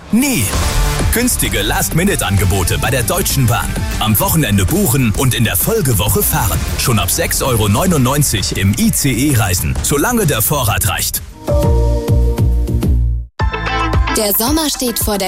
nie. Günstige Last-Minute-Angebote bei der Deutschen Bahn. Am Wochenende buchen und in der Folgewoche fahren. Schon ab 6,99 € im ICE reisen, solange der Vorrat reicht. Der Sommer steht vor der